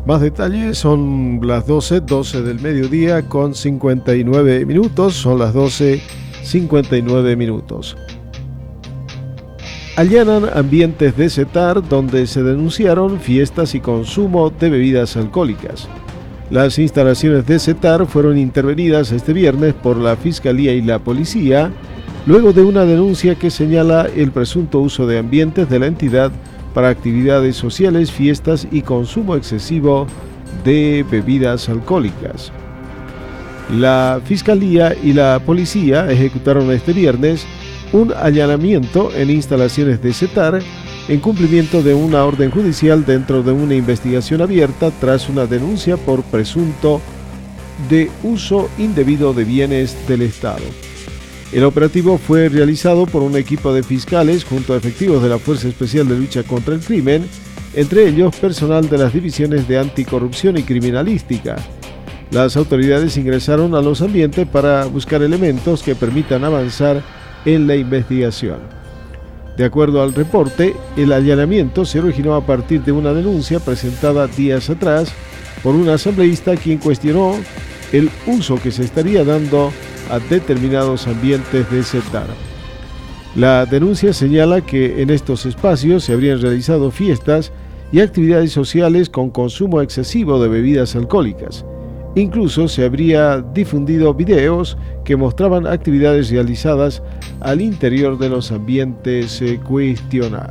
Más detalles, son las 12 del mediodía con 59 minutos, son las 12:59 minutos. Allanan ambientes de CETAR donde se denunciaron fiestas y consumo de bebidas alcohólicas. Las instalaciones de CETAR fueron intervenidas este viernes por la Fiscalía y la Policía, luego de una denuncia que señala el presunto uso de ambientes de la entidad para actividades sociales, fiestas y consumo excesivo de bebidas alcohólicas. La Fiscalía y la Policía ejecutaron este viernes un allanamiento en instalaciones de CETAR en cumplimiento de una orden judicial dentro de una investigación abierta tras una denuncia por presunto de uso indebido de bienes del Estado. El operativo fue realizado por un equipo de fiscales junto a efectivos de la Fuerza Especial de Lucha contra el Crimen, entre ellos personal de las divisiones de anticorrupción y criminalística. Las autoridades ingresaron a los ambientes para buscar elementos que permitan avanzar en la investigación. De acuerdo al reporte, el allanamiento se originó a partir de una denuncia presentada días atrás por un asambleísta quien cuestionó el uso que se estaría dando a determinados ambientes de CETAR. La denuncia señala que en estos espacios se habrían realizado fiestas y actividades sociales con consumo excesivo de bebidas alcohólicas. Incluso se habría difundido videos que mostraban actividades realizadas al interior de los ambientes cuestionados.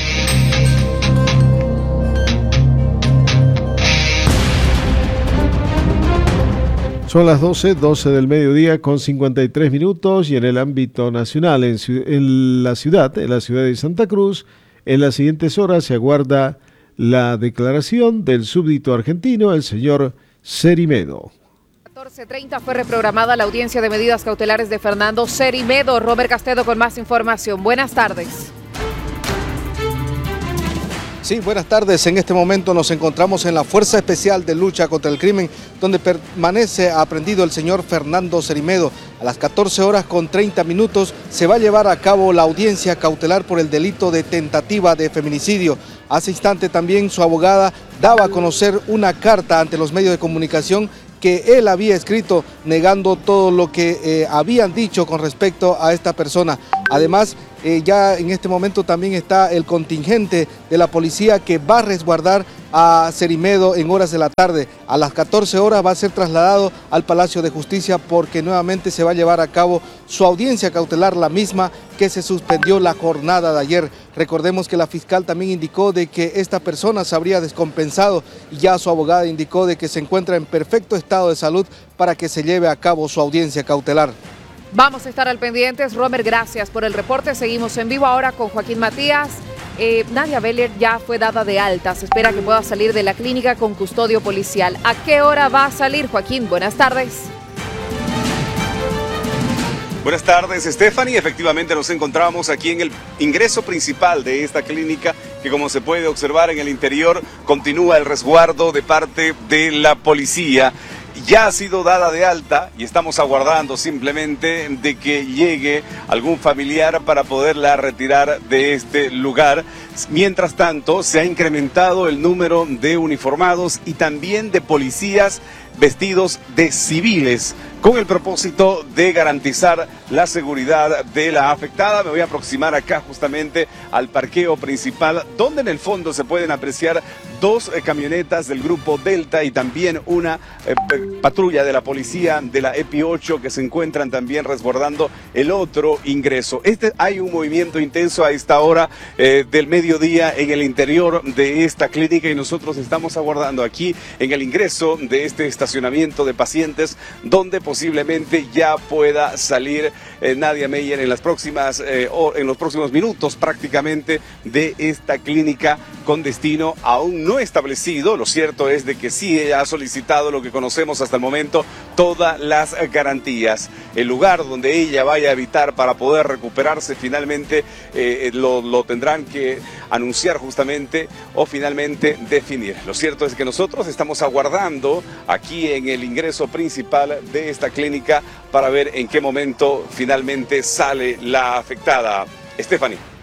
Son las 12 del mediodía con 53 minutos y en el ámbito nacional, en la ciudad de Santa Cruz, en las siguientes horas se aguarda la declaración del súbdito argentino, el señor Cerimedo. 14:30 fue reprogramada la audiencia de medidas cautelares de Fernando Cerimedo. Robert Castedo con más información. Buenas tardes. Sí, buenas tardes. En este momento nos encontramos en la Fuerza Especial de Lucha contra el Crimen, donde permanece aprehendido el señor Fernando Cerimedo. A las 14:30 se va a llevar a cabo la audiencia cautelar por el delito de tentativa de feminicidio. Hace instante también su abogada daba a conocer una carta ante los medios de comunicación que él había escrito negando todo lo que habían dicho con respecto a esta persona. Además, ya en este momento también está el contingente de la policía que va a resguardar a Cerimedo en horas de la tarde. A las 14 horas va a ser trasladado al Palacio de Justicia porque nuevamente se va a llevar a cabo su audiencia cautelar, la misma que se suspendió la jornada de ayer. Recordemos que la fiscal también indicó de que esta persona se habría descompensado y ya su abogada indicó de que se encuentra en perfecto estado de salud para que se lleve a cabo su audiencia cautelar. Vamos a estar al pendiente. Romer, gracias por el reporte. Seguimos en vivo ahora con Joaquín Matías. Nadia Beller ya fue dada de alta. Se espera que pueda salir de la clínica con custodio policial. ¿A qué hora va a salir, Joaquín? Buenas tardes. Buenas tardes, Stephanie. Efectivamente nos encontramos aquí en el ingreso principal de esta clínica que, como se puede observar en el interior, continúa el resguardo de parte de la policía. Ya ha sido dada de alta y estamos aguardando simplemente de que llegue algún familiar para poderla retirar de este lugar. Mientras tanto, se ha incrementado el número de uniformados y también de policías vestidos de civiles con el propósito de garantizar la seguridad de la afectada. Me voy a aproximar acá justamente al parqueo principal, donde en el fondo se pueden apreciar dos camionetas del grupo Delta y también una patrulla de la policía de la EPI 8 que se encuentran también resguardando el otro ingreso. Hay un movimiento intenso a esta hora del mediodía en el interior de esta clínica y nosotros estamos aguardando aquí en el ingreso de este estacionamiento de pacientes donde posiblemente ya pueda salir Nadia Meyer en los próximos minutos prácticamente de esta clínica con destino aún no establecido. Lo cierto es de que sí ella ha solicitado lo que conocemos hasta el momento, todas las garantías. El lugar donde ella vaya a habitar para poder recuperarse finalmente lo tendrán que anunciar justamente o finalmente definir. Lo cierto es que nosotros estamos aguardando aquí en el ingreso principal de esta clínica para ver en qué momento finalmente sale la afectada. Stephanie.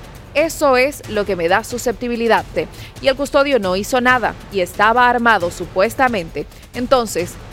Eso es lo que me da susceptibilidad. Y el custodio no hizo nada y estaba armado supuestamente. Entonces,